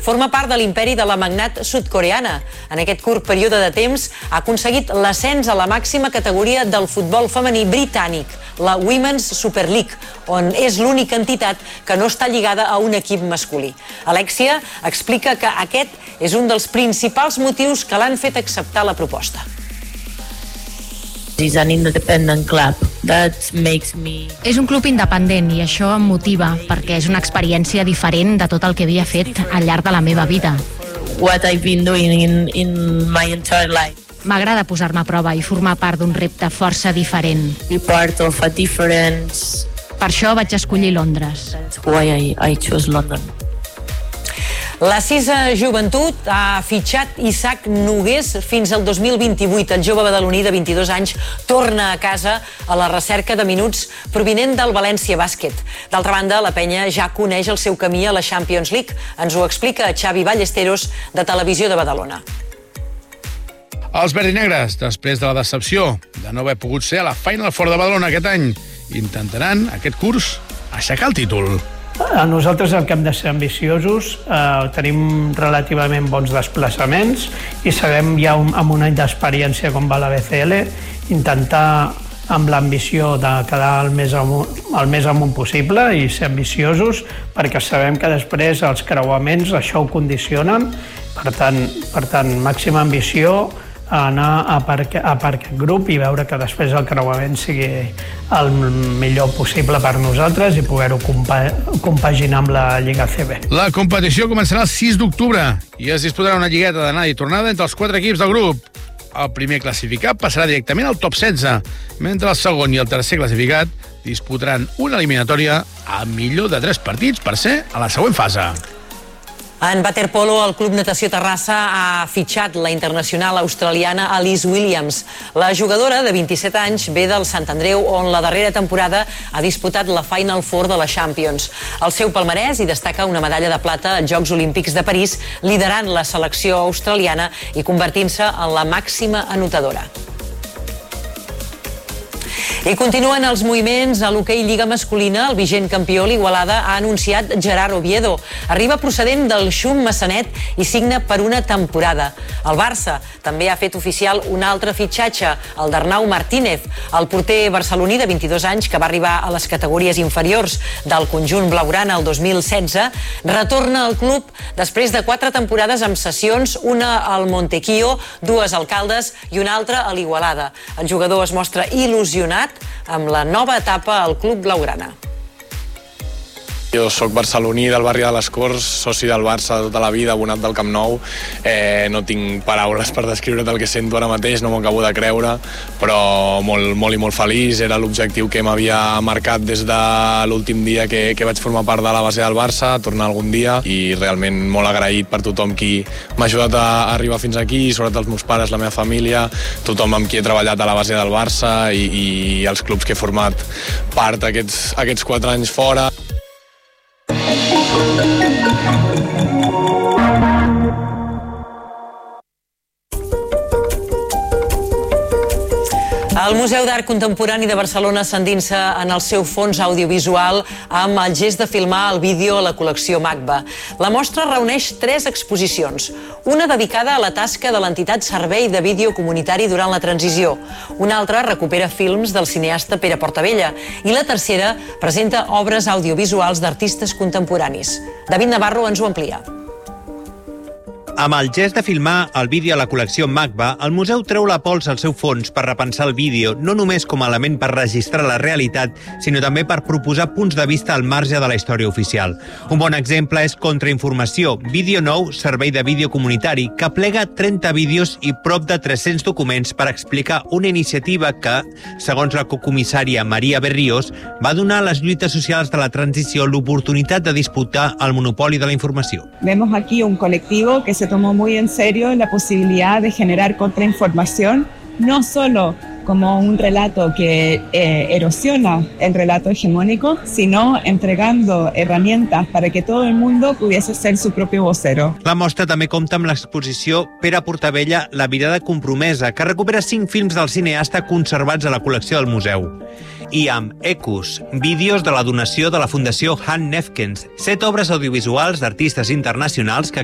forma part de l'imperi de la magnat sud-coreana. En aquest curt període de temps ha aconseguit l'ascens a la màxima categoria del futbol femení britànic, la Women's Super League, on és l'única entitat que no està lligada a un equip masculí. Alexia explica que aquest és un dels principals motius que l'han fet acceptar la proposta. És an independent club. És un club independent i això em motiva perquè és una experiència diferent de tot el que havia fet al llarg de la meva vida. What I've been doing in my entire life. M'agrada posar-me a prova i formar part d'un repte força diferent. Be part of a difference. Per això vaig escollir Londres. That's why I chose London. La Cisa Joventut ha fitxat Isaac Nogués fins al 2028. El jove badaloní de 22 anys torna a casa a la recerca de minuts provinent del València Bàsquet. D'altra banda, la penya ja coneix el seu camí a la Champions League. Ens ho explica Xavi Ballesteros, de Televisió de Badalona. Els verdinegres, després de la decepció de no haver pogut ser a la Final Four de Badalona aquest any, intentaran aquest curs aixecar el títol. A nosaltres el que hem de ser ambiciosos, tenim relativament bons desplaçaments i sabem ja amb un any d'experiència com va la BCL intentar amb l'ambició de quedar el més amunt possible i ser ambiciosos perquè sabem que després els creuaments això ho condicionen. Per tant, màxima ambició, anar a per aquest grup i veure que després el creuament sigui el millor possible per nosaltres i poder-ho compaginar amb la Lliga CB. La competició començarà el 6 d'octubre i es disputarà una lligueta d'anada i tornada entre els 4 equips del grup. El primer classificat passarà directament al top 16, mentre el segon i el tercer classificat disputaran una eliminatòria a millor de 3 partits per ser a la següent fase. En waterpolo, el Club Natació Terrassa ha fitxat la internacional australiana Alice Williams. La jugadora, de 27 anys, ve del Sant Andreu, on la darrera temporada ha disputat la Final Four de la Champions. Al seu palmarès hi destaca una medalla de plata als Jocs Olímpics de París, liderant la selecció australiana i convertint-se en la màxima anotadora. I continuen els moviments a l'hoquei Lliga Masculina. El vigent campió, l'Igualada, ha anunciat Gerard Oviedo. Arriba procedent del Xum Massanet i signa per una temporada. El Barça també ha fet oficial un altre fitxatge, el d'Arnau Martínez, el porter barceloní de 22 anys que va arribar a les categories inferiors del conjunt blaugrana el 2016, retorna al club després de 4 temporades amb sessions, una al Montequio, 2 al Caldes i una altra a l'Igualada. El jugador es mostra il·lusionat amb la nova etapa al club blaugrana. Jo soc barceloní del barri de les Corts, soci del Barça tota la vida, abonat del Camp Nou. No tinc paraules per descriure el que sento ara mateix, no m'ho acabo de creure, però molt i molt feliç. Era l'objectiu que m'havia marcat des de l'últim dia que vaig formar part de la base del Barça, tornar algun dia, i realment molt agraït per tothom qui m'ha ajudat a arribar fins aquí, sobretot els meus pares, la meva família, tothom amb qui he treballat a la base del Barça i els clubs que he format part aquests 4 anys fora. El Museu d'Art Contemporani de Barcelona s'endinsa en el seu fons audiovisual amb el gest de filmar el vídeo a la col·lecció MACBA. La mostra reuneix 3 exposicions, una dedicada a la tasca de l'entitat Servei de Vídeo Comunitari durant la transició, una altra recupera films del cineasta Pere Portabella i la tercera presenta obres audiovisuals d'artistes contemporanis. David Navarro ens ho amplia. Amb el gest de filmar el vídeo a la col·lecció MACBA, el museu treu la pols al seu fons per repensar el vídeo, no només com a element per registrar la realitat, sinó també per proposar punts de vista al marge de la història oficial. Un bon exemple és Contrainformació, vídeo nou, servei de vídeo comunitari, que plega 30 vídeos i prop de 300 documents per explicar una iniciativa que, segons la cocomissària Maria Berrios, va donar a les lluites socials de la transició l'oportunitat de disputar el monopoli de la informació. Vemos aquí un colectivo que se tomó muy en serio la posibilidad de generar contrainformación, no solo como un relato que erosiona el relato hegemónico, sino entregando herramientas para que todo el mundo pudiese ser su propio vocero. La mostra també compta amb l'exposició Pere Portabella, La mirada compromesa, que recupera 5 films del cineasta conservats a la col·lecció del museu. I amb Ecus, vídeos de la donació de la Fundació Han Nefkens, 7 obres audiovisuals d'artistes internacionals que